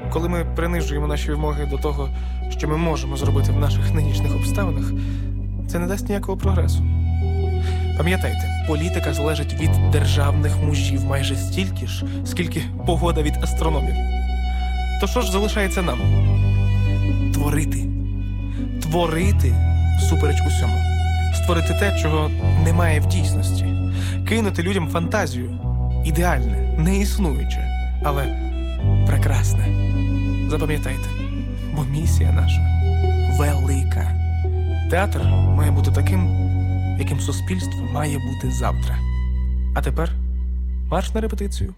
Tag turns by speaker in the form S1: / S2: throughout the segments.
S1: Коли ми принижуємо наші вимоги до того, що ми можемо зробити в наших нинішніх обставинах, це не дасть ніякого прогресу. Пам'ятайте, політика залежить від державних мужів майже стільки ж, скільки погода від астрономів. То що ж залишається нам? Творити. Творити всупереч усьому. Створити те, чого немає в дійсності. Кинути людям фантазію. Ідеальне, неіснуюче, але прекрасне. Запам'ятайте, бо місія наша велика. Театр має бути таким, яким суспільство має бути завтра. А тепер марш на репетицію.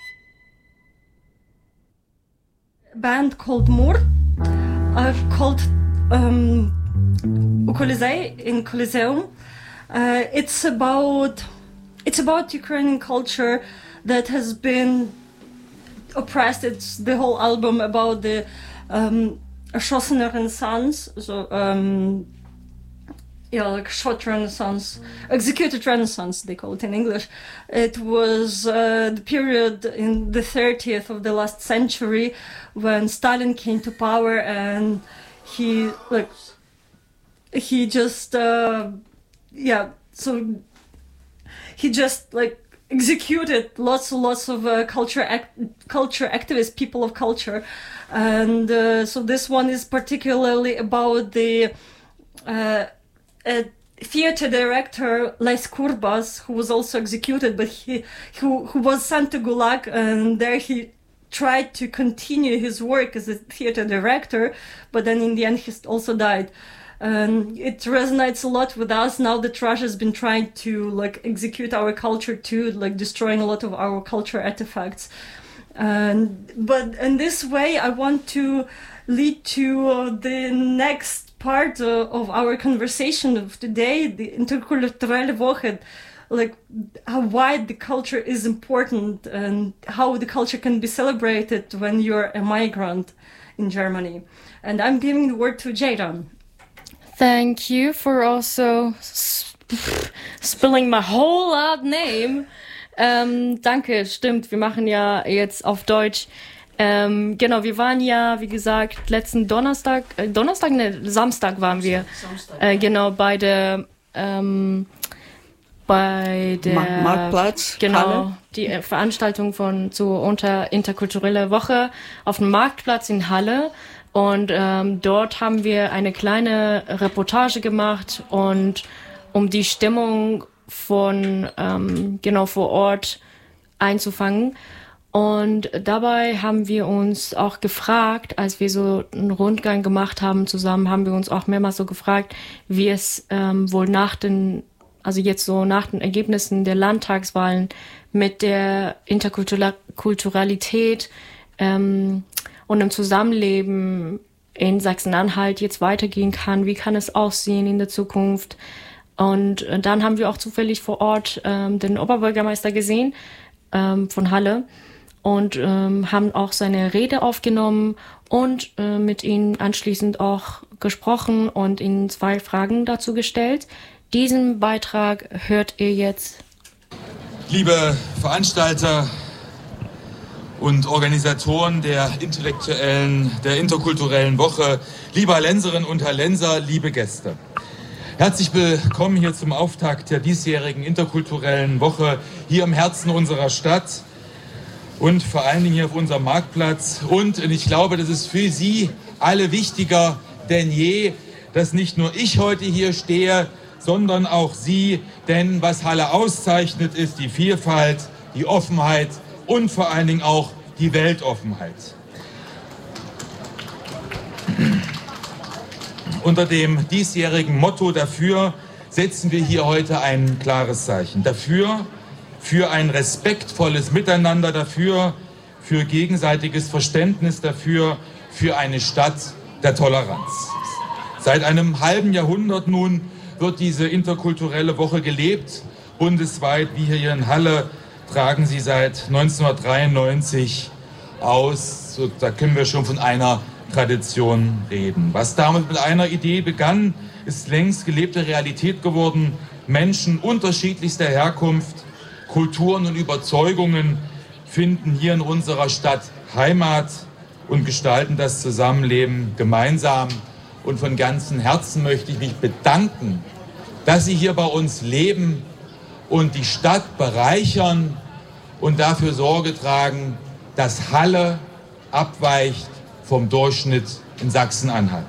S2: Band called Mur, called Colisei in Coliseum. It's about Ukrainian culture that has been oppressed. It's the whole album about the erschossene Renaissance, so like short Renaissance, executed Renaissance, they call it in English. It was the period in the 30th of the last century when Stalin came to power, and he just executed lots of culture activists, people of culture, and so this one is particularly about the theater director Les Kurbas, who was also executed, but who was sent to Gulag, and there he tried to continue his work as a theater director, but then in the end he also died. And it resonates a lot with us now that Russia has been trying to execute our culture too, destroying a lot of our culture artifacts. But in this way, I want to lead to the next part of our conversation of today, the Interkulturelle Woche, how wide the culture is important and how the culture can be celebrated when you're a migrant in Germany. And I'm giving the word to Jayran.
S3: Thank you for also spilling my whole last name. Danke, stimmt. Wir machen ja jetzt auf Deutsch. Genau, wir waren ja, wie gesagt, letzten Samstag waren wir. Genau, bei der
S4: Marktplatz.
S3: Genau,
S4: Halle.
S3: Die Veranstaltung zur Interkulturelle Woche auf dem Marktplatz in Halle. Und dort haben wir eine kleine Reportage gemacht und um die Stimmung von vor Ort einzufangen. Und dabei haben wir uns auch gefragt, als wir so einen Rundgang gemacht haben zusammen, haben wir uns auch mehrmals so gefragt, wie es wohl nach den Ergebnissen der Landtagswahlen mit der Interkulturalität und im Zusammenleben in Sachsen-Anhalt jetzt weitergehen kann. Wie kann es aussehen in der Zukunft? Und dann haben wir auch zufällig vor Ort den Oberbürgermeister gesehen von Halle und haben auch seine Rede aufgenommen und mit ihm anschließend auch gesprochen und ihm 2 Fragen dazu gestellt. Diesen Beitrag hört ihr jetzt.
S5: Liebe Veranstalter und Organisatoren der Interkulturellen Woche, liebe Hallenserinnen und Hallenser, liebe Gäste. Herzlich willkommen hier zum Auftakt der diesjährigen Interkulturellen Woche hier im Herzen unserer Stadt und vor allen Dingen hier auf unserem Marktplatz. Und ich glaube, das ist für Sie alle wichtiger denn je, dass nicht nur ich heute hier stehe, sondern auch Sie, denn was Halle auszeichnet, ist die Vielfalt, die Offenheit und vor allen Dingen auch die Weltoffenheit. Unter dem diesjährigen Motto dafür setzen wir hier heute ein klares Zeichen. Dafür, für ein respektvolles Miteinander, dafür, für gegenseitiges Verständnis, dafür, für eine Stadt der Toleranz. Seit einem halben Jahrhundert nun wird diese interkulturelle Woche gelebt. Bundesweit, wie hier in Halle, tragen sie seit 1993 aus. So, da können wir schon von einer Tradition reden. Was damals mit einer Idee begann, ist längst gelebte Realität geworden. Menschen unterschiedlichster Herkunft, Kulturen und Überzeugungen finden hier in unserer Stadt Heimat. und gestalten das Zusammenleben gemeinsam. Und von ganzem Herzen möchte ich mich bedanken, dass Sie hier bei uns leben und die Stadt bereichern und dafür Sorge tragen, dass Halle abweicht vom Durchschnitt in Sachsen-Anhalt.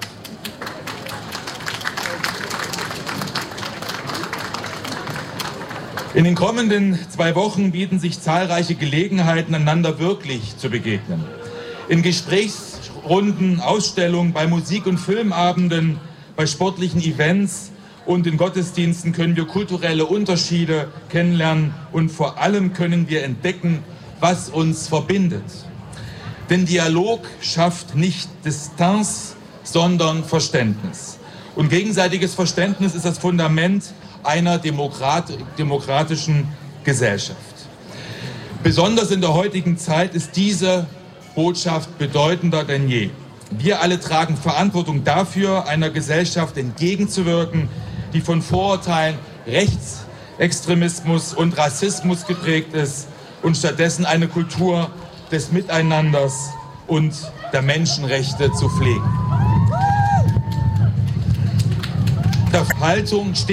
S5: In den kommenden 2 Wochen bieten sich zahlreiche Gelegenheiten, einander wirklich zu begegnen. In Gesprächsrunden, Ausstellungen, bei Musik- und Filmabenden, bei sportlichen Events und in Gottesdiensten können wir kulturelle Unterschiede kennenlernen und vor allem können wir entdecken, was uns verbindet. Denn Dialog schafft nicht Distanz, sondern Verständnis. Und gegenseitiges Verständnis ist das Fundament einer demokratischen Gesellschaft. Besonders in der heutigen Zeit ist diese Botschaft bedeutender denn je. Wir alle tragen Verantwortung dafür, einer Gesellschaft entgegenzuwirken, die von Vorurteilen, Rechtsextremismus und Rassismus geprägt ist und stattdessen eine Kultur des Miteinanders und der Menschenrechte zu pflegen. Der Haltung steht